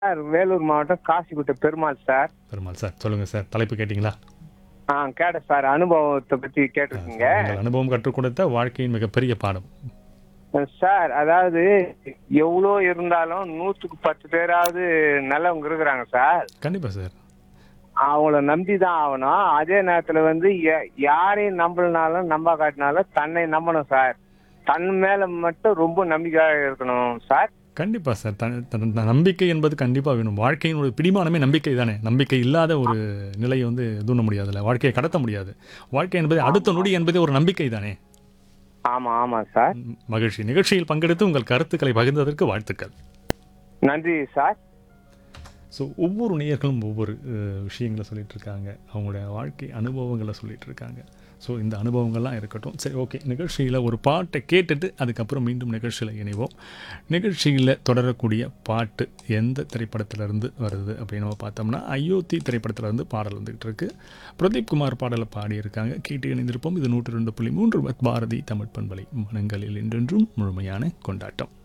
Sir Vellore மாவட்டம் காசிக்குட்டை Perumal sir. Perumal sir சொல்லுங்கள் sir. தலைப்பு கேட்டிங்களா? கேட்டேன் சார். அனுபவத்தை பத்தி கேட்டிருக்கீங்க. உங்கள் அனுபவம் கற்றுக் கொடுத்த வாழ்க்கையின் மிகப்பெரிய பாடம். சார் அதாவது எவ்வளோ இருந்தாலும் 100க்கு 10 பேராவது நல்லவங்க இருக்கிறாங்க சார். கண்டிப்பாக சார். அவங்கள நம்பி தான் ஆகணும். அதே நேரத்தில் வந்து யாரையும் நம்பலனாலும் நம்ப காட்டினாலும் தன்னை நம்பணும் சார். தன் மேல மட்டும் ரொம்ப நம்பிக்கையாக இருக்கணும் சார். கண்டிப்பாக சார். நம்பிக்கை என்பது கண்டிப்பாக வேணும். வாழ்க்கையின் ஒரு பிடிமானமே நம்பிக்கை தானே. நம்பிக்கை இல்லாத ஒரு நிலையை வந்து தூண்ட முடியாதுல்ல, வாழ்க்கையை கடத்த முடியாது. வாழ்க்கை என்பது அடுத்த நொடி என்பது ஒரு நம்பிக்கை தானே. ஆமாம் சார். மகிழ்ச்சி. நிகழ்ச்சியில் பங்கெடுத்து உங்கள் கருத்துக்களை பகிர்ந்ததற்கு வாழ்த்துக்கள். நன்றி சார். ஸோ ஒவ்வொரு நேயர்களும் ஒவ்வொரு விஷயங்களை சொல்லிகிட்டு இருக்காங்க, அவங்களோட வாழ்க்கை அனுபவங்களை சொல்லிகிட்டு இருக்காங்க. ஸோ இந்த அனுபவங்கள்லாம் இருக்கட்டும். சரி, ஓகே. நிகழ்ச்சியில் ஒரு பாட்டை கேட்டுட்டு அதுக்கப்புறம் மீண்டும் நிகழ்ச்சியில் இணைவோம். நிகழ்ச்சியில் தொடரக்கூடிய பாட்டு எந்த திரைப்படத்திலேருந்து வருது அப்படின்னு நம்ம பார்த்தோம்னா, அயோத்தி திரைப்படத்திலேருந்து பாடல் வந்துக்கிட்டு இருக்குது. பிரதீப் குமார் பாடலை பாடியிருக்காங்க. கேட்டு இணைந்திருப்போம். இது 102.3 பாரதி தமிழ் பண்பலை. மனங்களில் என்றென்றும் முழுமையான கொண்டாட்டம்.